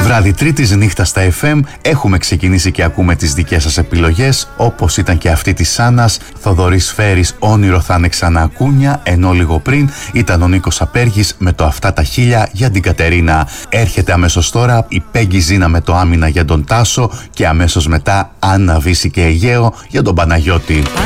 Βράδυ Τρίτης, νύχτα στα FM. Έχουμε ξεκινήσει και ακούμε τις δικές σας επιλογές, όπως ήταν και αυτή της Σάνας. Θοδωρής Φέρης, όνειρο θα είναι ξανά ακούνια, ενώ λίγο πριν ήταν ο Νίκος Απέργης με το αυτά τα χίλια για την Κατερίνα. Έρχεται αμέσως τώρα η Πέγγι Ζήνα με το άμυνα για τον Τάσο και αμέσως μετά Άννα Βύση και Αιγαίο για τον Παναγιώτη.